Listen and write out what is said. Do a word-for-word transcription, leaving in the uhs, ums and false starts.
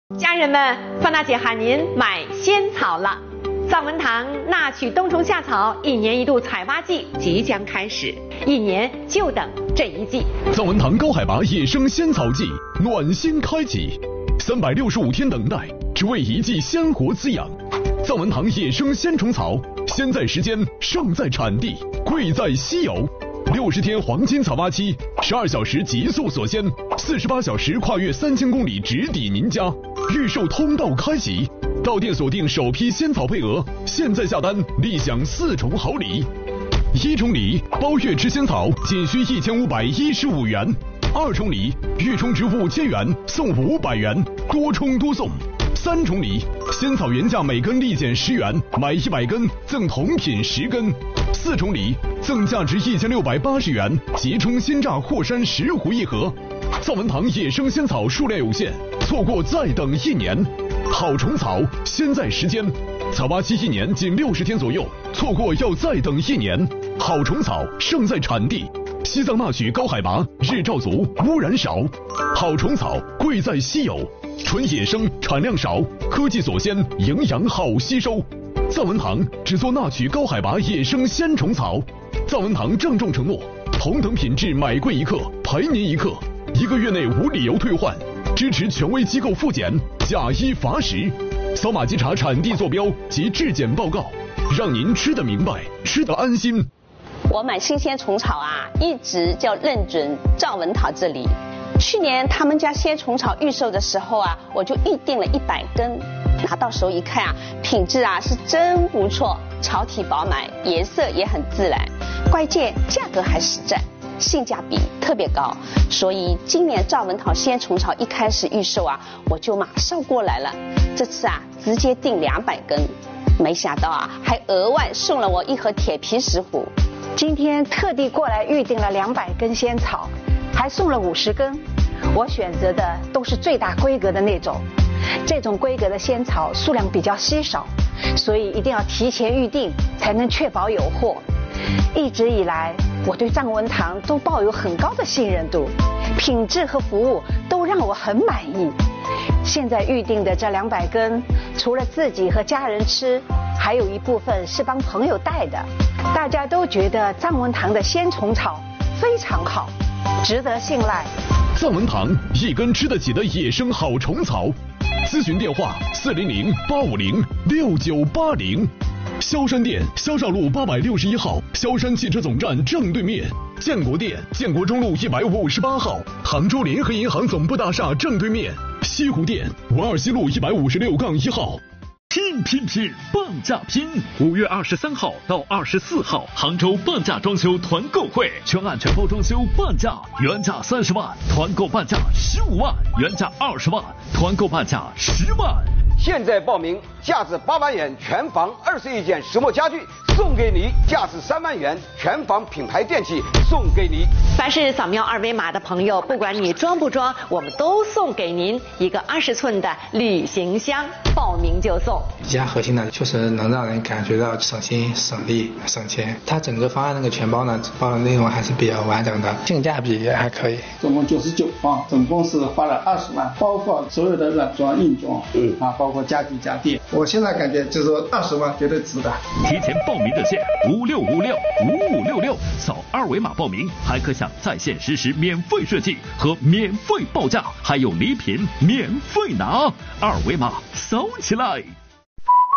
家人们，范大姐喊您买仙草了。藏文堂纳曲冬虫夏草一年一度采挖季即将开始，一年就等这一季。 藏文堂高海拔野生仙草季暖心开启，三百六十五天等待，只为一季鲜活滋养。藏文堂野生仙虫草，先在时间，胜在产地，贵在稀有。六十天黄金采挖期，十二小时极速锁鲜，四十八小时跨越三千公里直抵您家。预售通道开启，到店锁定首批仙草配额，现在下单立享四重好礼。一重礼，包月吃仙草仅需一千五百一十五元；二重礼，预充值五千元送五百元，多充多送。三重礼，仙草原价每根立减十元，买一百根赠同品十根。四重礼，赠价值一千六百八十元即充鲜榨霍山十壶一盒。藏文堂野生仙草数量有限，错过再等一年。好虫草，先在时间，采挖期一年仅六十天左右，错过要再等一年。好虫草，胜在产地。西藏纳曲高海拔，日照足，污染少。好虫草，贵在稀有，纯野生，产量少，科技锁鲜，营养好吸收。藏文堂只做纳曲高海拔野生鲜虫草。藏文堂郑重承诺，同等品质买贵一克，赔您一克，一个月内无理由退换，支持权威机构复检，假一罚十。扫码稽查产地坐标及质检报告，让您吃得明白，吃得安心。 我买新鲜虫草啊，一直就认准藏文堂这里。去年他们家鲜虫草预售的时候啊，我就预定了一百根，拿到手一看啊，品质啊是真不错，草体饱满，颜色也很自然，关键价格还实在，性价比特别高。所以今年藏文堂鲜虫草一开始预售啊，我就马上过来了。这次啊，直接订两百根，没想到啊，还额外送了我一盒铁皮石斛。 今天特地过来预定了两百根仙草，还送了五十根。我选择的都是最大规格的那种，这种规格的仙草数量比较稀少，所以一定要提前预定，才能确保有货。一直以来，我对藏文堂都抱有很高的信任度，品质和服务都让我很满意。现在预定的这两百根，除了自己和家人吃，还有一部分是帮朋友带的。大家都觉得藏文堂的鲜虫草非常好，值得信赖。 藏文堂一根吃得起的野生好虫草，咨询电话四零零八五零六九八零。萧山店萧少路八百六十一号，萧山汽车总站正对面。建国店建国中路一百五十八号，杭州联合银行总部大厦正对面。西湖店文二西路一百五十六杠一号。 拼拼拼，半价拼！五月二十三号到二十四号，杭州半价装修团购会，全案全包装修半价，原价三十万，团购半价十五万，原价二十万，团购半价十万。 现在报名，价值八万元全房二十一件石墨家具送给你，价值三万元全房品牌电器送给你。 凡是扫描二维码的朋友，不管你装不装，我们都送给您一个二十寸的旅行箱，报名就送。 比较核心的就是能让人感觉到省心、省力、省钱。它整个方案那个全包呢，包的内容还是比较完整的，性价比也还可以。 总共九十九方，总共是花了二十万，包括所有的软装、硬装，嗯啊，包括家具家电。我现在感觉就是说二十万绝对值得。 提前报名热线五六五六五五六六，扫二维码报名，还可享在线实时免费设计和免费报价，还有礼品免费拿。二维码扫起来。